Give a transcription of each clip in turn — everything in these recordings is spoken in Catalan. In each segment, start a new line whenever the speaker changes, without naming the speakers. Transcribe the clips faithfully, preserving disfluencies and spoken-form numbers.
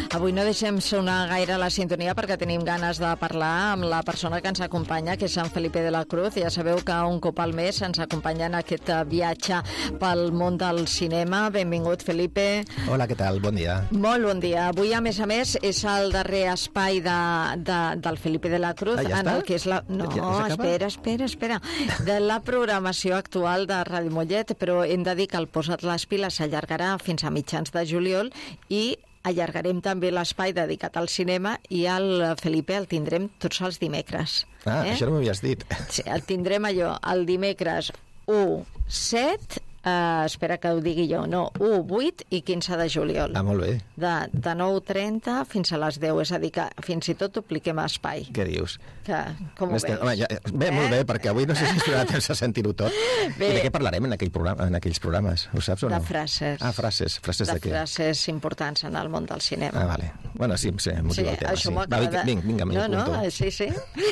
Avui no deixem sonar gaire la sintonia perquè tenim ganes de parlar amb la persona que ens acompanya, que és Sant Felipe de la Cruz. Ja sabeu que un cop al mes ens acompanya en aquest viatge pel món del cinema. Benvingut, Felipe.
Hola, què tal? Bon dia.
Molt bon dia. Avui, a més a més, és el darrer espai de, de, del Felipe de la Cruz.
Ah, ja
en
està?
el que és la... No,
ja, ja
espera, espera, espera. De la programació actual de Ràdio Mollet, però hem de dir que el Posa't les piles s'allargarà fins a mitjans de juliol i allargarem també l'espai dedicat al cinema i el Felipe el tindrem tots els dimecres.
Ah, eh? Això no m'havies dit.
Sí, el tindrem allò, el dimecres u, set, uh, espera que ho digui jo, no, u, vuit i quinze de juliol.
Ah, molt bé.
De, de nou trenta fins a les deu, és a dir que fins i tot dupliquem espai.
Què dius?
Que, com ho veus?
Home, ja, bé, eh? molt bé, perquè avui no sé si es donarà temps a sentir-ho tot.
Bé.
I de què parlarem en, aquell programa, en aquells programes? Ho saps o no?
De frases.
Ah, frases. Frases de,
de
què?
frases importants en el món del cinema.
Ah, vale. Bueno, sí, sí, motiu
sí,
el tema.
això
Sí.
m'ho
Va,
acaba
vinga, vinga,
de...
vinga,
No, no,
apunto.
sí, sí.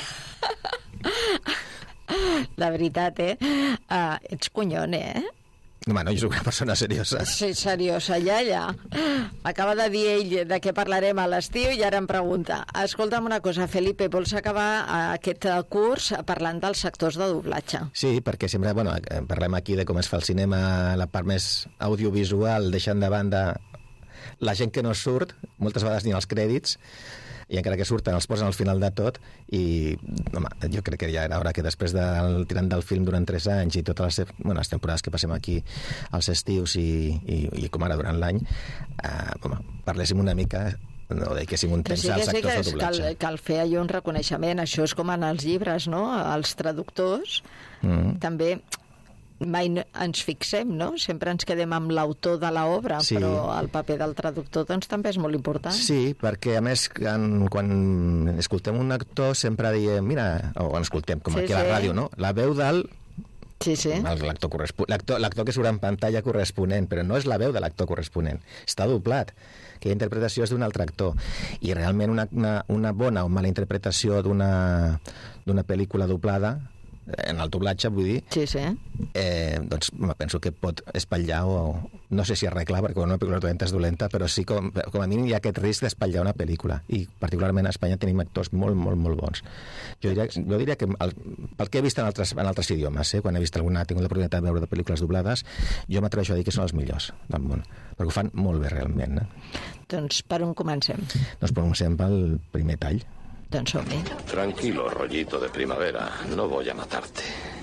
La veritat, eh? Uh, ets conyon, eh?
Home, no, jo soc una persona seriosa.
Sí, seriosa, ja, ja. Acaba de dir ell de què parlarem a l'estiu i ara em pregunta. Escolta'm una cosa, Felipe, vols acabar aquest curs parlant dels sectors de doblatge?
Sí, perquè sempre, bueno, parlem aquí de com es fa el cinema, la part més audiovisual, deixant de banda la gent que no surt, moltes vegades ni els crèdits, i encara que surten els posen al final de tot i home, jo crec que ja era hora que després del tirant del film durant tres anys i totes les, bueno, les temporades que passem aquí als estius i, i, i com ara durant l'any eh, home, parléssim una mica no dediquéssim un temps
sí
als
sí
actors de doblatge.
Cal, cal fer allò un reconeixement, això és com en els llibres, no? Els traductors mm. també mai no, ens fixem, no? Sempre ens quedem amb l'autor de l'obra,
sí.
Però el paper del traductor doncs també és molt important.
Sí, perquè a més quan, quan escoltem un actor sempre diem, mira, o quan escoltem com sí, aquí a la sí. ràdio, no? La veu del
Sí, sí.
L'actor corresponent, l'actor que surt en pantalla corresponent, però no és la veu de l'actor corresponent, està doblat. Aquella interpretació és d'un altre actor. I realment una, una, una bona o mala interpretació d'una d'una pel·lícula doblada, en el doblatge, vull dir,
sí, sí.
Eh, doncs penso que pot espatllar o no sé si arreglar, perquè una pel·lícula dolenta és dolenta, però sí com, com a mínim hi ha aquest risc d'espatllar una pel·lícula, i particularment a Espanya tenim actors molt, molt, molt bons. Jo diria, jo diria que el, pel que he vist en altres, en altres idiomes, eh, quan he vist alguna, he tingut l'oportunitat de veure de pel·lícules doblades, jo m'atreveixo a dir que són els millors del món, perquè ho fan molt bé realment. Eh?
Doncs per on comencem?
Doncs comencem pel primer tall.
Doncs som-hi.
Tranquilo, rollito de primavera. No voy a matarte.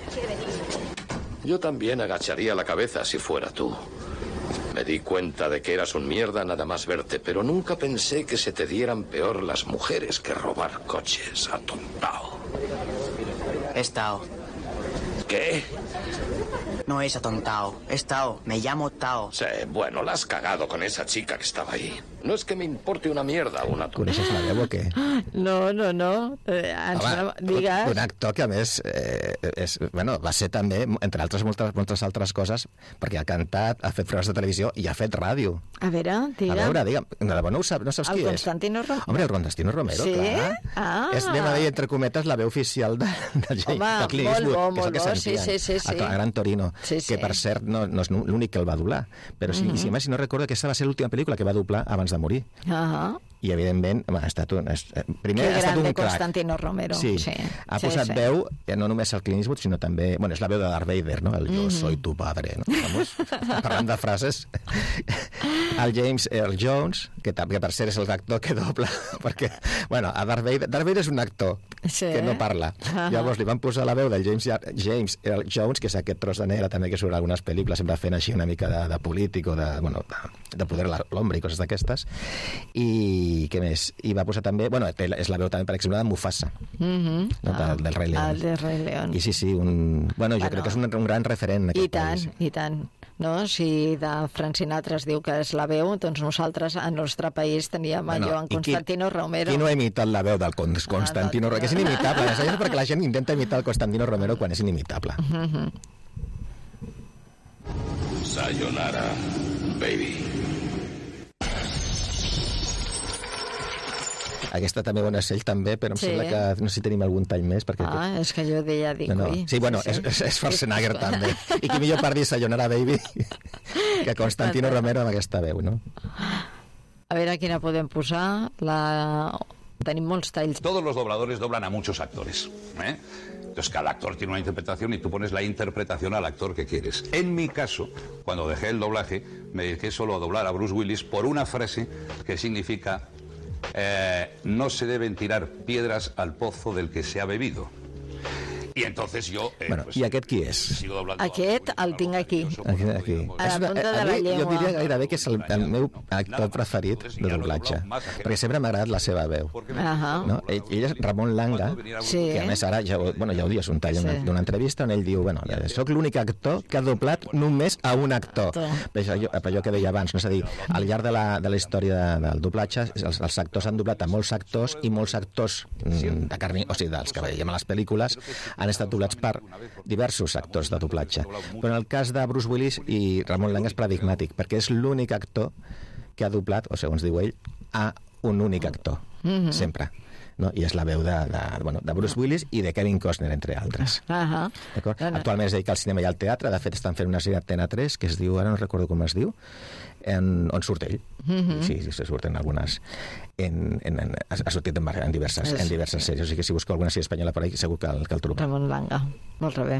Yo también agacharía la cabeza si fuera tú. Me di cuenta de que eras un mierda nada más verte, pero nunca pensé que se te dieran peor las mujeres que robar coches. Atontao.
Es Tao.
¿Qué?
No es atontao, es Tao. Me llamo Tao.
Sí, bueno, la has cagado con esa chica que estaba ahí. No es que me importe una mierda una tonta.
Coneixes la veu o què?
No, no, no. Eh, ens
Home,
digues...
un actor que a més eh, és, bueno, va ser també, entre altres moltes, moltes altres coses, perquè ha cantat, ha fet proves de televisió i ha fet ràdio.
A veure, digue'm.
A veure, digue'm, de debò no ho saps, no saps
el
qui
Constantino
és?
Romero.
Home, el Constantino Romero,
sí?
clar.
Ah.
És, anem a dir, entre cometes, la veu oficial de, de, Jay,
Home,
de Clint
molt
Eastwood,
bo,
que és el
molt
que
bo,
sentien,
sí, sí, sí, sí.
a Gran Torino,
sí, sí.
que per cert no, no és l'únic que el va doblar, però sí, mm-hmm. si, si, si no recordo que aquesta va ser l'última pel·lícula que va doblar abans de morir.
Ahà. Uh-huh.
I evidentment home, ha estat un, és, primer
que
ha estat un crac.
Constantino Romero.
Sí,
sí.
ha
sí,
posat
sí.
veu no només al Clint Eastwood, sinó també, bueno, és la veu de Darth Vader, no? El yo mm-hmm. soy tu padre, no? Vamos, parlant de frases. El James Earl Jones, que, que per cert és el actor que dobla, perquè, bueno, a Darth Vader, Darth Vader és un actor sí. que no parla. Uh-huh. Llavors li van posar la veu del James, James Earl Jones, que és aquest tros de negre també que surt en algunes pel·lícules, sempre fent així una mica de, de polític o de, bueno, de, de poder a l'hombre i coses d'aquestes. I què més? I va posar també, bueno, és la veu també, per exemple, de Mufasa, mm-hmm. no, ah, del, del Rei León.
El del Rei León.
I sí, sí, un, bueno, jo bueno, crec que és un, un gran referent en aquest
I tant,
país.
I tant, no? Si de Frank Sinatra es diu que és la veu, doncs nosaltres, al nostre país, teníem bueno, allò en Constantino
qui,
Romero.
Qui no ha imitat la veu del Constantino Romero? Que és inimitable, és perquè la gent intenta imitar el Constantino Romero quan és inimitable.
Mm-hmm.
Sayonara, baby.
Aquesta també, bueno, és ell també, però em
sí.
sembla que no sé si tenim algun tall més. Perquè
ah, és que jo deia, dic,
no, no.
ui.
Sí, bueno,
sí, sí.
És, és Schwarzenegger també. I qui millor per dir Sayonara, baby, que Constantino Romero amb aquesta veu, no?
A A veure quina podem posar. La... Tenim molts talls.
Todos los dobladores doblan a muchos actores, ¿eh? Entonces cada actor tiene una interpretación y tú pones la interpretación al actor que quieres. En mi caso, cuando dejé el doblaje, me dediqué solo a doblar a Bruce Willis por una frase que significa eh, no se deben tirar piedras al pozo del que se ha bebido. I entonces jo... Eh,
bueno,
pues,
I aquest qui és?
Aquest el tinc aquí.
Aquí, aquí.
A la punta de la llengua.
Jo diria gairebé que és el, el meu actor preferit de doblatge, perquè sempre m'ha agradat la seva veu.
Uh -huh.
No? Ell, ell és Ramon Langa,
sí.
que a més ara, ja, bueno, ja ho dius, un tall sí. d'una entrevista on ell diu, bueno, soc l'únic actor que ha doblat només a un actor. Per allò, per allò que deia abans, no? És a dir, al llarg de la, de la història de, del doblatge, els, els actors han doblat a molts actors i molts actors de carni, o sigui, dels que veiem a les pel·lícules, han estat doblats per diversos actors de doblatge. Però en el cas de Bruce Willis i Ramon Langa és paradigmàtic, perquè és l'únic actor que ha doblat, o segons diu ell, a un únic actor, mm-hmm. sempre. No? I és la veu de, de, bueno, de Bruce Willis i de Kevin Costner, entre altres. Uh -huh. no, no. Actualment es dedica al cinema i al teatre. De fet, estan fent una sèrie Antena tres que es diu, ara no recordo com es diu, en, on surt ell. Mm-hmm. Sí, sí, se surten algunes... En, en, en, ha sortit en, en, diverses, en diverses sèries. O sigui que si busco alguna sèrie espanyola per ahí, segur que el, que el trobo.
Ramon Langa. Molt bé.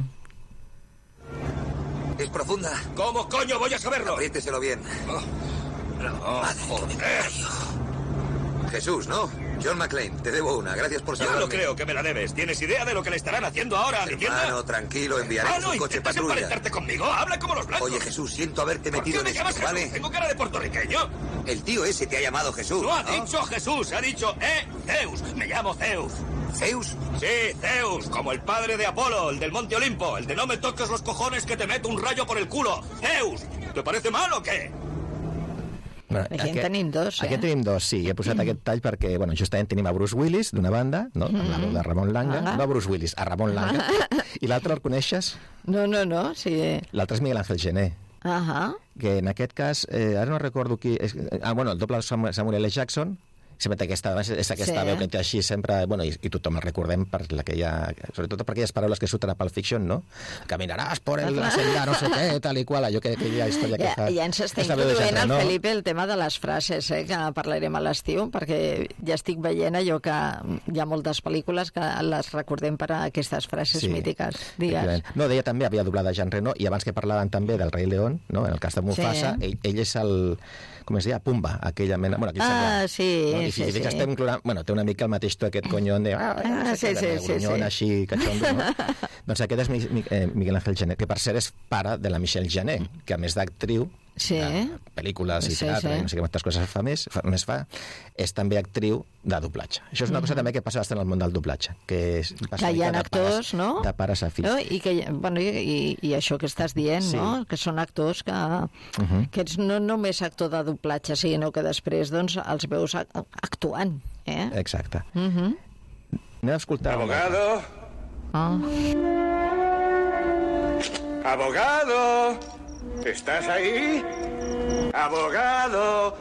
Es profunda.
¿Cómo coño voy a saberlo?
Apriéteselo bien.
Oh. No,
Madre,
joder.
Jesús, ¿no? John McClane, te debo una. Gracias por salvarme.
Yo no creo que me la debes. ¿Tienes idea de lo que le estarán haciendo ahora a mi tienda?
Hermano, tranquilo, enviaremos
ah, no,
un coche
¿intentas
patrulla.
emparentarte conmigo? Habla como los blancos.
Oye, Jesús, siento haberte
¿Por
metido
qué me
en
llamas
esto,
Jesús?
¿vale?
¿Tengo cara de puertorriqueño?
El tío ese te ha llamado Jesús,
No ha
¿no?
dicho Jesús, ha dicho, eh, Zeus. Me llamo Zeus.
¿Zeus?
Sí, Zeus, como el padre de Apolo, el del Monte Olimpo, el de no me toques los cojones que te meto un rayo por el culo. Zeus, ¿te parece mal o qué?
Bueno,
aquí aquest, en tenim dos, eh?
Aquí en tenim dos, sí. He posat mm. aquest tall perquè, bueno, justament tenim a Bruce Willis, d'una banda, no? Mm. La veu de Ramon Langa. Ah. No a Bruce Willis, a Ramon Langa. Ah. I l'altre el coneixes?
No, no, no, sí.
L'altre és Miguel Ángel Gené.
Ah.
Que en aquest cas, eh, ara no recordo qui... És, ah, bueno, el doble Samuel L. Jackson, sempre té aquesta, és aquesta sí. veu que té així sempre, bueno, i, i tothom el recordem per la que hi ha, sobretot per aquelles paraules que surten a Pulp Fiction, no? Caminaràs por el la senda, no sé què, tal i qual, allò que, que hi ha història que
ja,
fa...
Ja ens està introduint al no? Felipe el tema de les frases, eh, que parlarem a l'estiu, perquè ja estic veient allò que hi ha moltes pel·lícules que les recordem per aquestes frases sí, mítiques. Digues.
No, deia també, havia doblat a Jean Reno, i abans que parlaven també del Rei León, no? En el cas de Mufasa, sí. ell, ell és el... com es deia? Pumba, aquella mena... Bueno, aquell
ah,
seria,
sí,
no? I
sí,
si
sí.
estem incloent... Bueno, té una mica el mateix to aquest conyón de... Ah,
ah, sí, sí, sí,
sí. Així, catxondo, no? Doncs aquest és Miguel Ángel Gené, que per cert és pare de la Michelle Gené, que a més d'actriu,
sí.
de pel·lícules i
sí,
teatre,
sí.
no sé quantes coses fa més, fa, més fa, és també actriu de doblatge. Això és una cosa mm -hmm. també que passa bastant al món del doblatge, que és
que hi ha actors,
pares,
no?
De pares a fills.
No? I, que, bueno, i, i, i això que estàs dient, sí. no? Que són actors que, uh -huh. que ets no només actor de doblatge, sinó que després doncs, els veus actuant. Eh?
Exacte.
Uh -huh.
Anem a escoltar...
Abogado.
Oh.
Abogado. ¿Estás ahí? Abogado.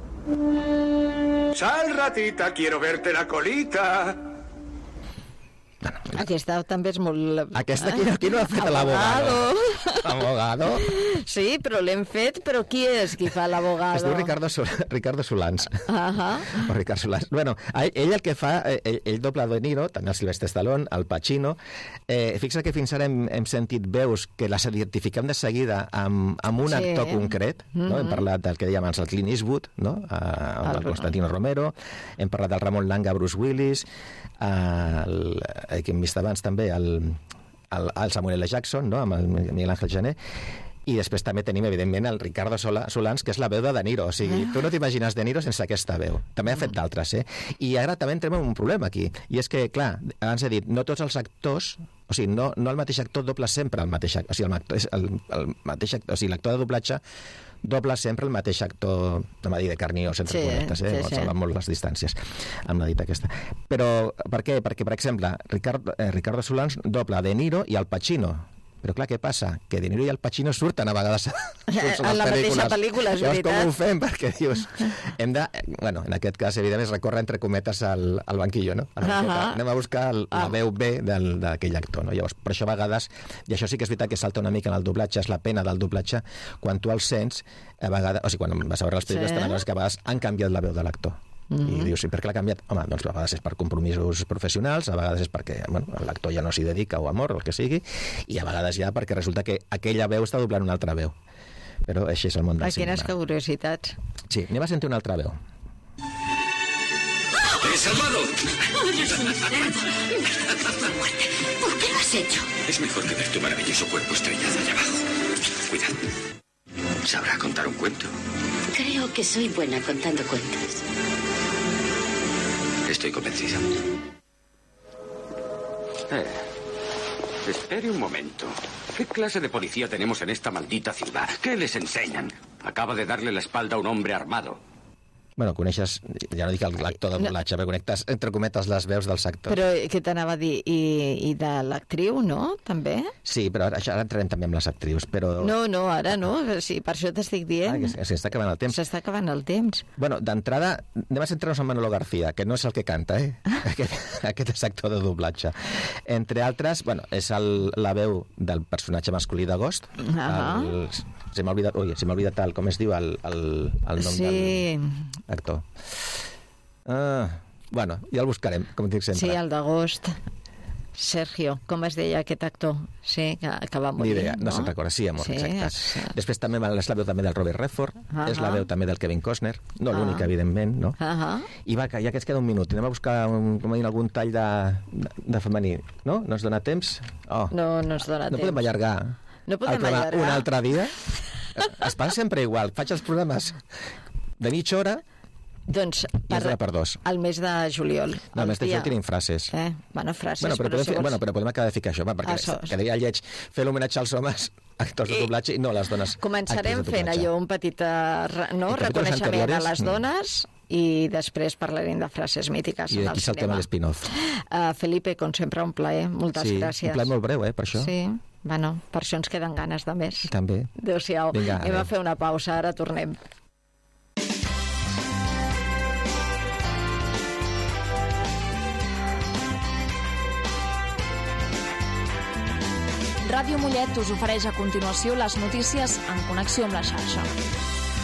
Sal, ratita, quiero verte la colita.
Bueno,
aquesta també és molt...
Aquesta, qui no, qui no ha fet l'abogado? Abogado?
Sí, però l'hem fet, però qui és qui fa l'abogado?
Es diu Ricardo, Sol Ricardo Solans.
Uh -huh.
O Ricard Solans. Bueno, ell el que fa, ell, ell dobla De Niro, també el Sylvester Stallone, el Pacino. Eh, fixa que fins ara hem, hem sentit veus que les identifiquem de seguida amb, amb un sí. actor concret. No? Mm -hmm. Hem parlat del que dèiem abans, el Clint Eastwood, no? Uh, el, el Constantino Romero. Hem parlat del Ramon Langa, Bruce Willis, el... que hem vist abans també el, el, el Samuel L. Jackson, no? Amb el Miguel Ángel Gené, i després també tenim, evidentment, el Ricardo Solans, que és la veu de De Niro. O sigui, tu no t'imagines De Niro sense aquesta veu. També ha fet d'altres, eh? I ara també entrem en un problema aquí, i és que, clar, abans he dit, no tots els actors, o sigui, no, no el mateix actor dobla sempre el mateix actor, o sigui, el, actor, el, el mateix actor, o sigui, l'actor de doblatge dobla sempre el mateix actor, no m'ha dit de carni o sense sí, conetes, eh? Sí, sí. Salven molt les distàncies amb la dita aquesta. Però per què? Perquè, per exemple, Ricardo, eh, Ricardo Solans dobla De Niro i Al Pacino, Però clar, què passa? Que De Niro i Al Pacino surten a vegades
en la mateixa pel·lícula, és
llavors,
veritat.
com ho fem? Perquè dius... Hem de... Bueno, en aquest cas, evidentment, es recorre entre cometes al, al banquillo, no? A la
Ah,
banqueta.
ah.
Anem a buscar el, la
Ah.
veu B del- d'aquell actor, no? Llavors, per això a vegades... I això sí que és veritat que salta una mica en el doblatge, és la pena del doblatge, quan tu el sents, a vegades... O sigui, quan vas a veure les pel·lícules,
Sí.
sí. Te'n adones que a vegades han canviat la veu de l'actor. I dius, i per què l'ha canviat? Home, doncs a vegades és per compromisos professionals, a vegades és perquè bueno, l'actor ja no s'hi dedica o amor, o el que sigui, i a vegades ja perquè resulta que aquella veu està doblant una altra veu. Però així és el món del
Ai, quines
cinema.
curiositats.
Sí, anem a sentir una altra veu.
¡Te he salvado!
Eres un cerdo. Muerte. ¿Por qué lo has hecho?
Es mejor que ver tu maravilloso cuerpo estrellado allá abajo. Cuidado. ¿Sabrá contar un cuento?
Creo que soy buena contando cuentos.
Estoy convencido. Eh, espere un momento. ¿Qué clase de policía tenemos en esta maldita ciudad? ¿Qué les enseñan? Acaba de darle la espalda a un hombre armado.
Bueno, coneixes, ja no dic l'actor de doblatge, però connectes, entre cometes, les veus dels actors.
Però què t'anava a dir? I, i de l'actriu, no? També?
Sí, però ara, ara entrarem també amb les actrius, però...
No, no, ara no. Sí, per això t'estic
Ah,
dient.
que s'està acabant el temps.
S'està acabant el temps.
Bueno, d'entrada, anem a centrar-nos en Manolo García, que no és el que canta, eh? Aquest, aquest és actor de doblatge. Entre altres, bueno, és el, la veu del personatge masculí d'Agost.
Ah.
El, se m'ha oblidat, ui, se m'ha oblidat el, com es diu el, el, el nom
Sí.
del actor. Ah, bueno, ja el buscarem, com dic sempre.
Sí, el d'agost. Sergio, com es deia aquest actor? Sí, que, que va
Ni
morir,
idea, no,
no?
se'n recorda, sí, amor,
Sí,
exacte.
és-
Després també és la veu també del Robert Redford,
Ah,
és la
ah.
veu també del Kevin Costner, no
Ah.
l'única, evidentment, no?
Ah,
I va, que ja que ens queda un minut, anem a buscar un, com a dir, algun tall de, de, de femení, no? No ens dona temps? Oh.
no, no ens dona
no
temps.
podem allargar
No podem
el programa
allargar.
un altre dia? Es passa sempre igual, faig els programes de mitja hora
Doncs
i es dona per dos.
el mes de juliol.
No,
el
més de
dia-
això tenim frases.
Eh? Bueno, frases,
Bueno, però,
però
podem
si
fer,
vols...
bueno, però podem acabar de ficar això, va, perquè
Això.
quedaria lleig fer l'homenatge als homes actors de
I-
doblatge i no a les dones
Començarem
actrius de
fent
doblatge.
allò, un petit eh, re- no,
En capítols
reconeixement a
anteriores,
les
mm.
dones i després parlarem de frases mítiques
I
en el
aquí saltem
cinema.
a l'espin-off.
Uh, Felipe, com sempre, un plaer. Moltes
Sí,
gràcies.
un plaer molt breu, eh, per això.
Sí, bueno, per això ens queden ganes de més.
També.
Adéu-siau.
Vinga,
Anem
adéu.
a fer una pausa, ara tornem.
Ràdio Mollet us ofereix a continuació les notícies en connexió amb la xarxa.